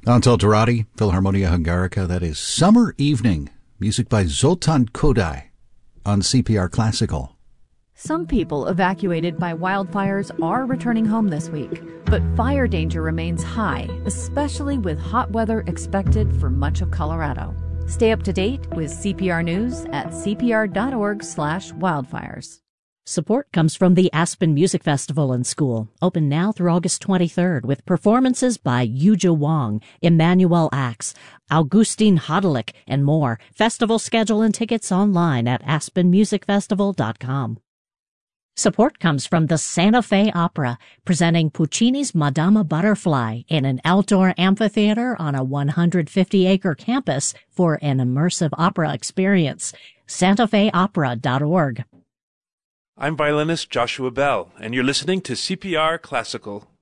Antal Dorati, Philharmonia Hungarica. That is Summer Evening, music by Zoltán Kodály on CPR Classical. Some people evacuated by wildfires are returning home this week, but fire danger remains high, especially with hot weather expected for much of Colorado. Stay up to date with CPR News at cpr.org/wildfires. Support comes from the Aspen Music Festival and School, open now through August 23rd, with performances by Yuja Wong, Emmanuel Axe, Augustin Hodelick, and more. Festival schedule and tickets online at aspenmusicfestival.com. Support comes from the Santa Fe Opera, presenting Puccini's Madama Butterfly in an outdoor amphitheater on a 150-acre campus for an immersive opera experience. SantaFeOpera.org. I'm violinist Joshua Bell, and you're listening to CPR Classical.